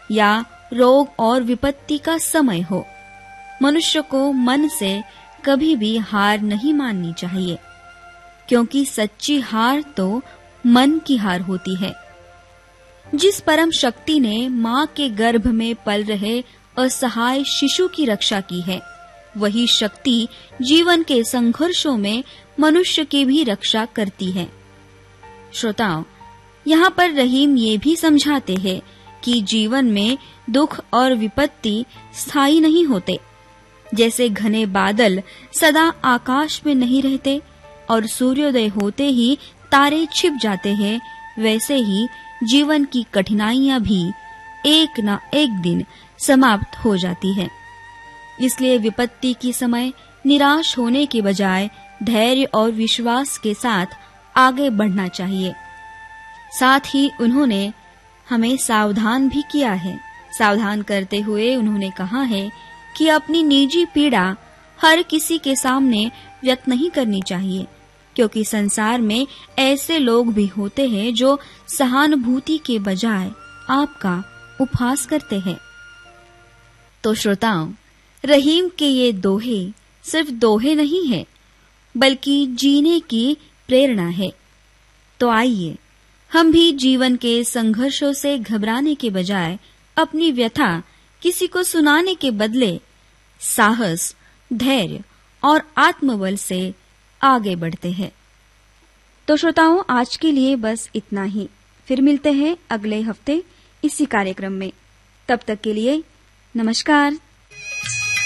या रोग और विपत्ति का समय हो, मनुष्य को मन से कभी भी हार नहीं माननी चाहिए, क्योंकि सच्ची हार तो मन की हार होती है। जिस परम शक्ति ने माँ के गर्भ में पल रहे असहाय शिशु की रक्षा की है, वही शक्ति जीवन के संघर्षों में मनुष्य की भी रक्षा करती है। श्रोताओं, यहाँ पर रहीम ये भी समझाते हैं कि जीवन में दुख और विपत्ति स्थायी नहीं होते। जैसे घने बादल सदा आकाश में नहीं रहते और सूर्योदय होते ही तारे छिप जाते हैं, वैसे ही जीवन की कठिनाइयां भी एक न एक दिन समाप्त हो जाती है। इसलिए विपत्ति के समय निराश होने के बजाय धैर्य और विश्वास के साथ आगे बढ़ना चाहिए। साथ ही उन्होंने हमें सावधान भी किया है। सावधान करते हुए उन्होंने कहा है कि अपनी निजी पीड़ा हर किसी के सामने व्यक्त नहीं करनी चाहिए, क्योंकि संसार में ऐसे लोग भी होते हैं जो सहानुभूति के बजाय आपका उपहास करते हैं। तो श्रोताओं, रहीम के ये दोहे सिर्फ दोहे नहीं है, बल्कि जीने की प्रेरणा है। तो आइए हम भी जीवन के संघर्षों से घबराने के बजाय अपनी व्यथा किसी को सुनाने के बदले साहस, धैर्य और आत्मबल से आगे बढ़ते हैं। तो श्रोताओं, आज के लिए बस इतना ही। फिर मिलते हैं अगले हफ्ते इसी कार्यक्रम में। तब तक के लिए नमस्कार।